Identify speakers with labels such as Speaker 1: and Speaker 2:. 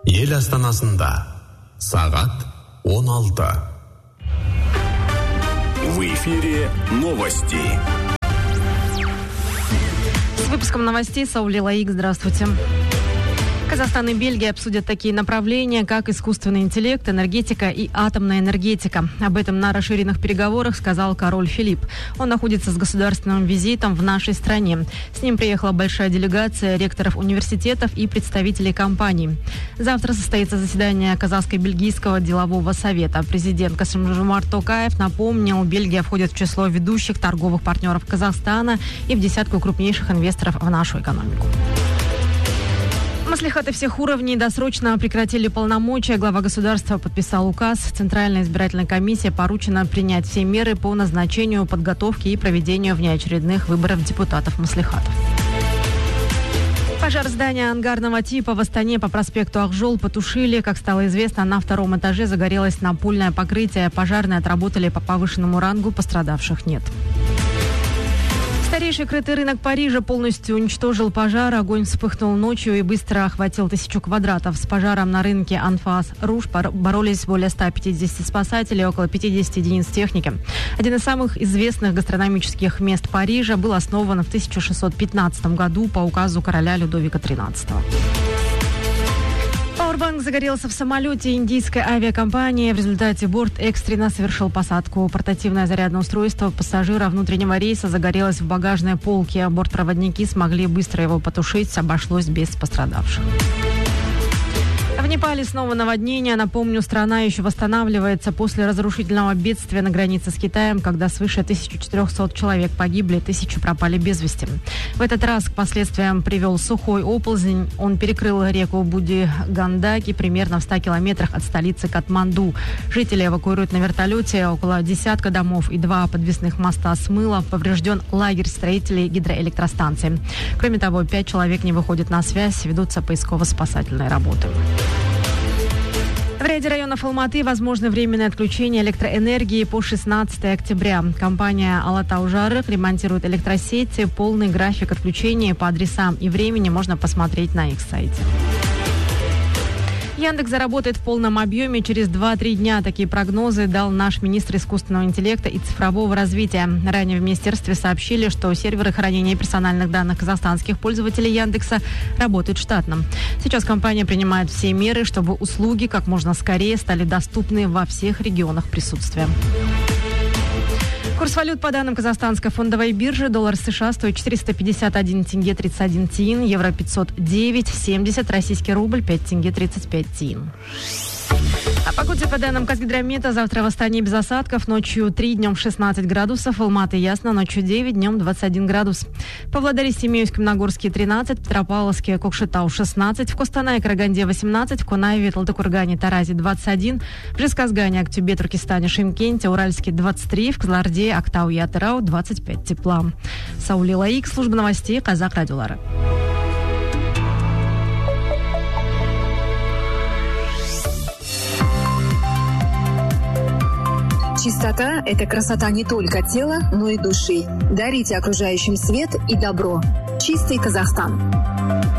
Speaker 1: Ел астанасында сағат 16.
Speaker 2: В эфире новости.
Speaker 3: С выпуском новостей Саули Лаик. Здравствуйте. Казахстан и Бельгия обсудят такие направления, как искусственный интеллект, энергетика и атомная энергетика. Об этом на расширенных переговорах сказал король Филипп. Он находится с государственным визитом в нашей стране. С ним приехала большая делегация ректоров университетов и представителей компаний. Завтра состоится заседание Казахско-бельгийского делового совета. Президент Касым-Жомарт Токаев напомнил, Бельгия входит в число ведущих торговых партнеров Казахстана и в десятку крупнейших инвесторов в нашу экономику. Маслихаты всех уровней досрочно прекратили полномочия. Глава государства подписал указ. Центральная избирательная комиссия поручена принять все меры по назначению, подготовке и проведению внеочередных выборов депутатов маслихатов. Пожар здания ангарного типа в Астане по проспекту Акжол потушили. Как стало известно, на втором этаже загорелось напольное покрытие. Пожарные отработали по повышенному рангу, пострадавших нет. Старейший крытый рынок Парижа полностью уничтожил пожар. Огонь вспыхнул ночью и быстро охватил 1000 квадратов. С пожаром на рынке Анфас-Руж боролись более 150 спасателей, около 50 единиц техники. Один из самых известных гастрономических мест Парижа был основан в 1615 году по указу короля Людовика XIII. Пауэрбанк загорелся в самолете индийской авиакомпании. В результате борт экстренно совершил посадку. Портативное зарядное устройство пассажира внутреннего рейса загорелось в багажной полке. Бортпроводники смогли быстро его потушить. Обошлось без пострадавших. В Непале снова наводнение. Напомню, страна еще восстанавливается после разрушительного бедствия на границе с Китаем, когда свыше 1400 человек погибли, 1000 пропали без вести. В этот раз к последствиям привел сухой оползень. Он перекрыл реку Буди-Гандаки примерно в 100 километрах от столицы Катманду. Жители эвакуируют на вертолете. Около десятка домов и 2 подвесных моста смыло. Поврежден лагерь строителей гидроэлектростанции. Кроме того, 5 человек не выходят на связь. Ведутся поисково-спасательные работы. В ряде районов Алматы возможно временное отключение электроэнергии по 16 октября. Компания «Алатау-Жарык» ремонтирует электросети. Полный график отключения по адресам и времени можно посмотреть на их сайте. Яндекс заработает в полном объеме через 2-3 дня. Такие прогнозы дал наш министр искусственного интеллекта и цифрового развития. Ранее в министерстве сообщили, что серверы хранения персональных данных казахстанских пользователей Яндекса работают штатно. Сейчас компания принимает все меры, чтобы услуги как можно скорее стали доступны во всех регионах присутствия. Курс валют по данным Казахстанской фондовой биржи. Доллар США стоит 451 тенге 31 тиын, евро 509,70, российский рубль 5 тенге 35 тиын. О погоде по данным Казгидромета. Завтра в Астане без осадков. Ночью 3, днем 16 градусов. В Алматы ясно. Ночью 9, днем 21 градус. В Павлодаре, Семеевске, Нагорске 13, Петропавловске, Кокшетау 16, в Костанае, Караганде 18, в Конаеве, Талдыкургане, Таразе 21, в Жезказгане, Актюбе, Туркестане, Шымкенте, Уральске 23, в Кызылорде, Актау и Атырау 25 тепла. Саули Лаик, служба новостей Казах радиолары.
Speaker 4: Чистота – это красота не только тела, но и души. Дарите окружающим свет и добро. Чистый Казахстан.